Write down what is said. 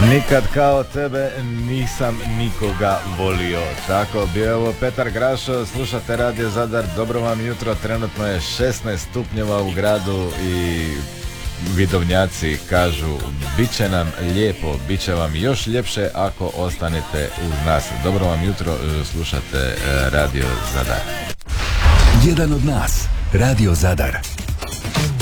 Nikad kao tebe nisam nikoga volio. Tako bi ovo Petar Grašo, slušate Radio Zadar, dobro vam jutro, trenutno je 16 stupnjeva u gradu i vidovnjaci kažu bit će nam lijepo, bit će vam još ljepše ako ostanete uz nas. Dobro vam jutro, slušate Radio Zadar. Jedan od nas, Radio Zadar.